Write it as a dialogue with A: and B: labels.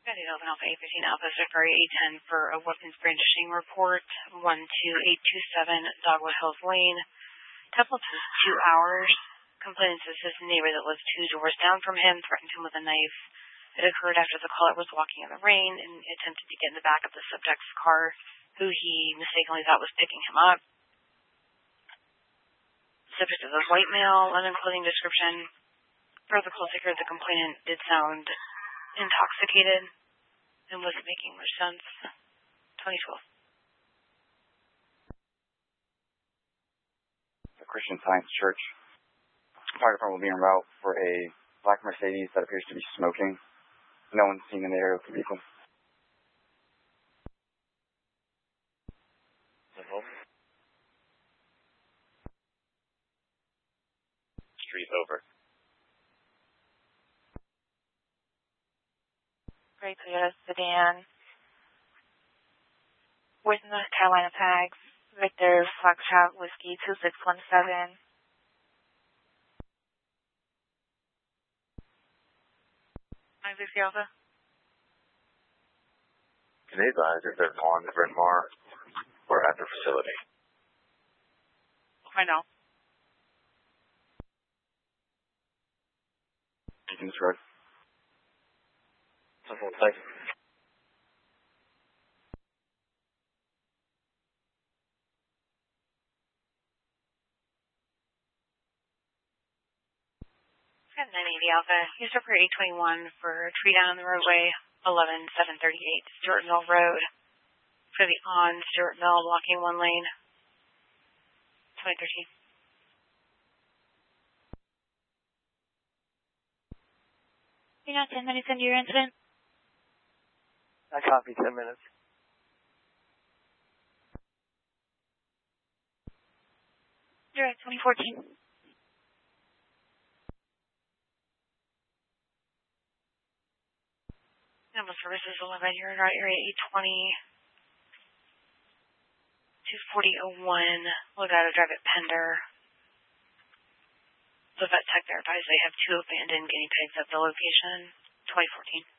A: Got it, Alpha 815 Alpha, Secretary 810 for a weapons brandishing report, 12827 Dogwood Hills Lane. Templeton's 2 hours. Complainant says his neighbor that lives 2 doors down from him threatened him with a knife. It occurred after the caller was walking in the rain and attempted to get in the back of the subject's car, who he mistakenly thought was picking him up. Subject is a white male, unclothing description. Per the call taker, the complainant did sound intoxicated and wasn't making much sense. 2012.
B: The Christian Science Church. Fire department will be en route for a black Mercedes that appears to be smoking. No one's seen in the area of the vehicle.
C: Street over.
D: Gray Toyota sedan with North Carolina tags. Victor Foxtrot Whiskey 2617. Alpha.
C: Can they advise if they're on the Bryn Mawr or at the facility?
D: I know.
B: Deacon's Road.
C: Simple, thank you.
A: Got 980 Alpha. User for 821 for a tree down on the roadway, 11738 Stewart Mill Road. For the on Stewart Mill, blocking 1 lane, 2013.
D: You're not 10 minutes into your incident?
E: I copy 10 minutes.
D: Direct 2014.
A: Ambulance services 11, you're in our area 820. 24001, Logado Drive at Pender. The vet tech there advised they have 2 abandoned guinea pigs at the location, 2014.